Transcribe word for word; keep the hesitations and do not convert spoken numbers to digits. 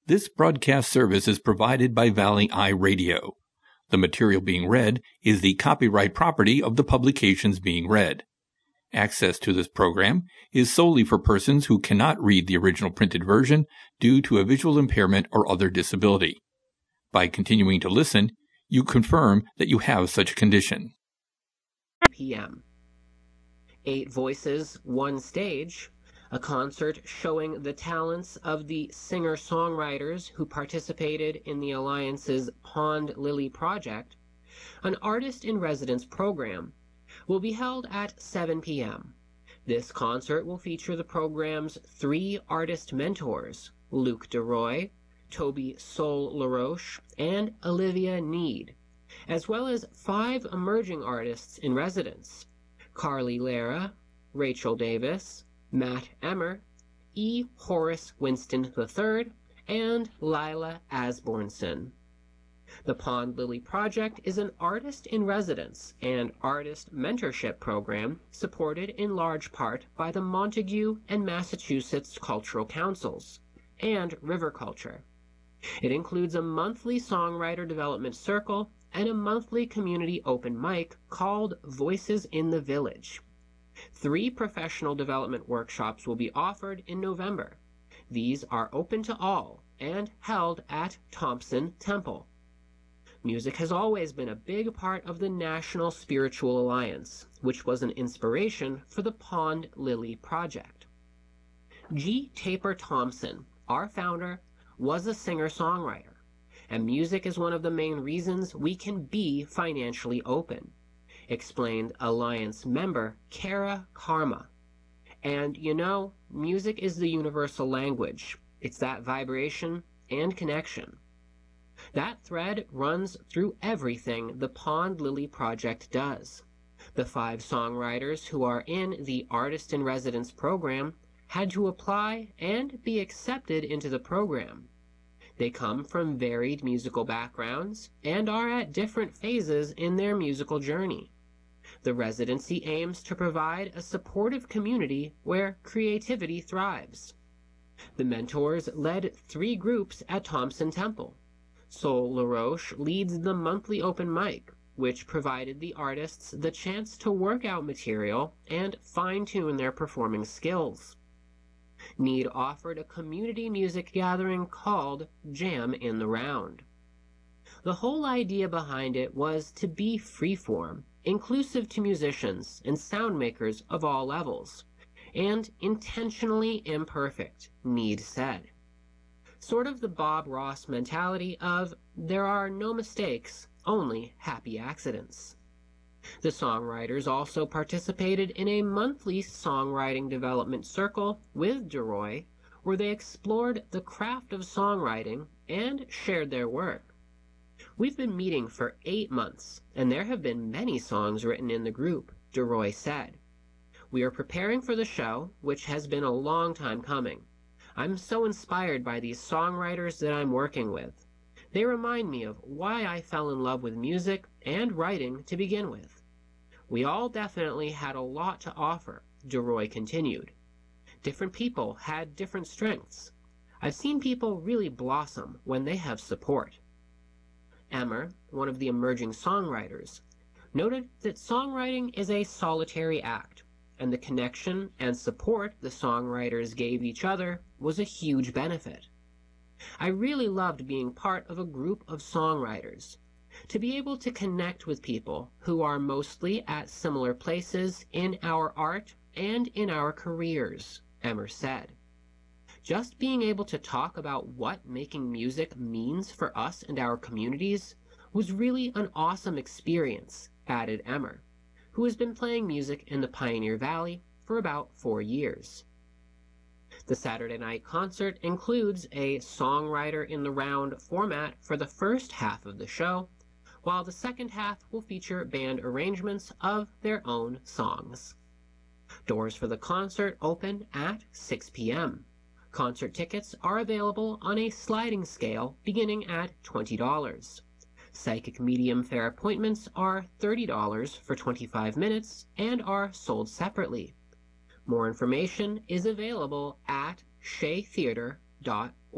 This broadcast service is provided by Valley Eye Radio. The material being read is the copyright property of the publications being read. Access to this program is solely for persons who cannot read the original printed version due to a visual impairment or other disability. By continuing to listen, you confirm that you have such a condition. P M Eight voices, one stage. A concert showing the talents of the singer-songwriters who participated in the Alliance's Pond Lily project. An artist-in-residence program will be held at seven p m This concert will feature the program's three artist mentors, Luke DeRoy, Toby Sol LaRoche, and Olivia Need, as well as five emerging artists in residence, Carly Lara, Rachel Davis, Matt Emmer, E. Horace Winston the third, and Lila Asbornson. The Pond Lily Project is an artist-in-residence and artist mentorship program supported in large part by the Montague and Massachusetts Cultural Councils and River Culture. It includes a monthly songwriter development circle and a monthly community open mic called Voices in the Village. Three professional development workshops will be offered in November. These are open to all and held at Thompson Temple. Music has always been a big part of the National Spiritual Alliance, which was an inspiration for the Pond Lily Project. G. Taper Thompson, our founder, was a singer-songwriter, and music is one of the main reasons we can be financially open, explained Alliance member Kara Karma. And you know, music is the universal language. It's that vibration and connection. That thread runs through everything the Pond Lily Project does. The five songwriters who are in the Artist-in-Residence program had to apply and be accepted into the program. They come from varied musical backgrounds and are at different phases in their musical journey. The residency aims to provide a supportive community where creativity thrives. The mentors led three groups at Thompson Temple. Sol LaRoche leads the monthly open mic, which provided the artists the chance to work out material and fine-tune their performing skills. Need offered a community music gathering called Jam in the Round. The whole idea behind it was to be freeform, inclusive to musicians and sound makers of all levels, and intentionally imperfect, Need said. Sort of the Bob Ross mentality of, there are no mistakes, only happy accidents. The songwriters also participated in a monthly songwriting development circle with DeRoy, where they explored the craft of songwriting and shared their work. We've been meeting for eight months, and there have been many songs written in the group, DeRoy said. We are preparing for the show, which has been a long time coming. I'm so inspired by these songwriters that I'm working with. They remind me of why I fell in love with music and writing to begin with. We all definitely had a lot to offer, DeRoy continued. Different people had different strengths. I've seen people really blossom when they have support. Emmer, one of the emerging songwriters, noted that songwriting is a solitary act, and the connection and support the songwriters gave each other was a huge benefit. I really loved being part of a group of songwriters. To be able to connect with people who are mostly at similar places in our art and in our careers, Emmer said. Just being able to talk about what making music means for us and our communities was really an awesome experience, added Emmer, who has been playing music in the Pioneer Valley for about four years. The Saturday night concert includes a songwriter in the round format for the first half of the show, while the second half will feature band arrangements of their own songs. Doors for the concert open at six p m Concert tickets are available on a sliding scale beginning at twenty dollars. Psychic medium fare appointments are thirty dollars for twenty-five minutes and are sold separately. More information is available at shea theater dot org.